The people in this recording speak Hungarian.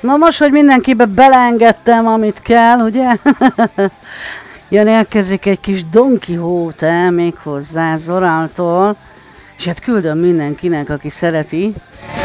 Na most, hogy mindenkibe beleengedtem, amit kell, ugye? Jön, érkezik egy kis Don Quixote még hozzá Zoraltól, és hát küldöm mindenkinek, aki szereti.